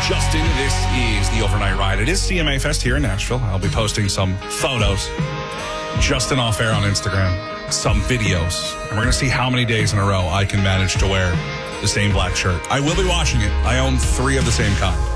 Justin, this is the Overnight Ride. It is CMA Fest here in Nashville. I'll be posting some photos. Justin off air on Instagram. Some videos. And we're going to see how many days in a row I can manage to wear the same black shirt. I will be washing it. I own 3 of the same kind.